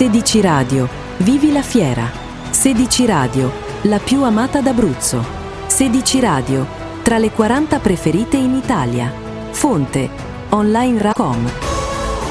16 Radio, vivi la fiera. 16 Radio, la più amata d'Abruzzo. 16 Radio, tra le 40 preferite in Italia. Fonte, online.com.